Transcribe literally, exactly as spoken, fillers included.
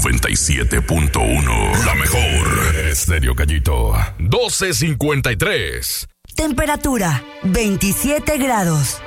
noventa y siete punto uno. La mejor. Estéreo Gallito. doce cincuenta y tres. Temperatura veintisiete grados.